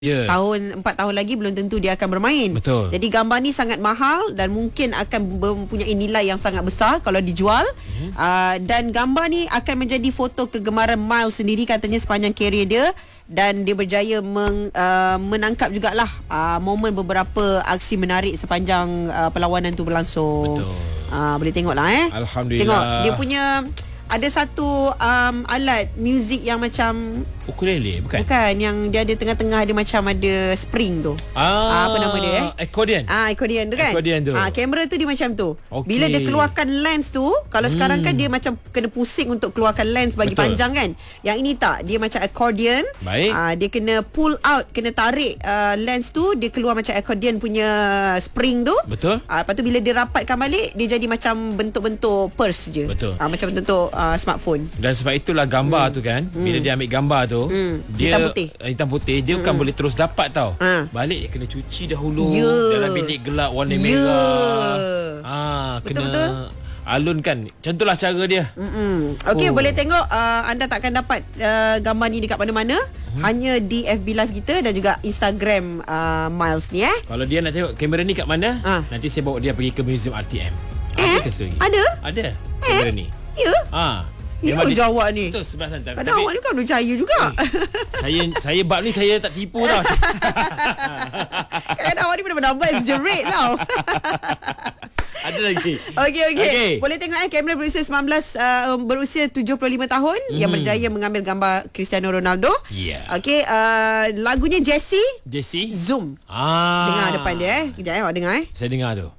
4 tahun lagi belum tentu dia akan bermain. Betul. Jadi gambar ni sangat mahal dan mungkin akan mempunyai nilai yang sangat besar kalau dijual. Dan gambar ni akan menjadi foto kegemaran Miles sendiri katanya sepanjang kerjaya dia, dan dia berjaya menangkap jugalah momen beberapa aksi menarik sepanjang perlawanan tu berlangsung. Betul. Boleh tengoklah Alhamdulillah. Tengok dia punya ada satu alat muzik yang macam ukulele bukan? Bukan, yang dia ada tengah-tengah ada macam ada spring tu. Apa nama dia Accordion. Accordion tu kan? Accordion tu. Kamera tu dia macam tu. Okay. Bila dia keluarkan lens tu, kalau sekarang kan dia macam kena pusing untuk keluarkan lens bagi Betul. panjang kan. Yang ini tak, dia macam accordion. Baik. Dia kena pull out, kena tarik lens tu, dia keluar macam accordion punya spring tu. Betul. Lepas tu bila dia rapatkan balik, dia jadi macam bentuk-bentuk purse je. Betul. Macam bentuk smartphone. Dan sebab itulah gambar tu kan, bila dia ambil gambar tu, dia hitam putih dia bukan boleh terus dapat tau. Balik dia kena cuci dahulu dalam bilik gelap warna merah. Betul-betul alunkan. Macam itulah cara dia. Okey, boleh tengok anda takkan dapat gambar ni dekat mana-mana. Hanya di FB Live kita dan juga Instagram Miles ni Kalau dia nak tengok kamera ni kat mana, nanti saya bawa dia pergi ke Museum RTM. Ada kamera ni. Ya? Jawab ni. Betul, sebelah sana. Kadang awak ni kan percaya juga. Saya bab ni saya tak tipu tau. Kadang awak ni benar-benar jerit tau. Ada lagi. Okey. Boleh tengok kamera berusia 75 tahun yang berjaya mengambil gambar Cristiano Ronaldo. Okey, lagunya Jessie Zoom. Dengar depan dia Kejap awak dengar Saya dengar tu.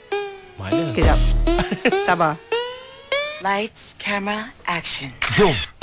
Mana? Kejap. Sabar. Lights, camera, action. Zoom.